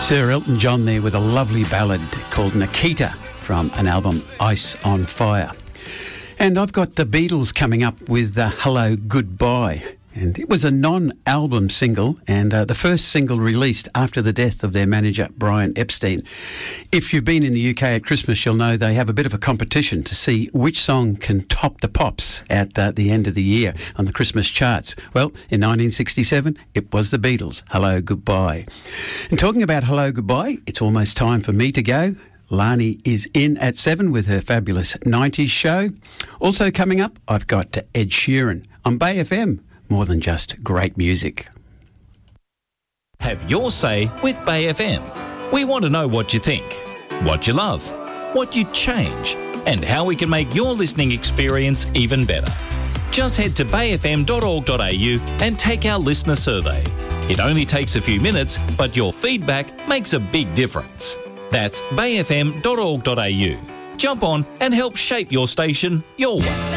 Sir Elton John there with a lovely ballad called Nikita from an album Ice on Fire. And I've got the Beatles coming up with Hello Goodbye. And it was a non-album single and the first single released after the death of their manager, Brian Epstein. If you've been in the UK at Christmas, you'll know they have a bit of a competition to see which song can top the pops at the end of the year on the Christmas charts. Well, in 1967, it was the Beatles, Hello Goodbye. And talking about Hello Goodbye, it's almost time for me to go. Lani is in at 7 with her fabulous 90s show. Also coming up, I've got Ed Sheeran on Bay FM. More than just great music. Have your say with Bay FM. We want to know what you think, what you love, what you'd change, and how we can make your listening experience even better. Just head to bayfm.org.au and take our listener survey. It only takes a few minutes, but your feedback makes a big difference. That's bayfm.org.au. Jump on and help shape your station your way.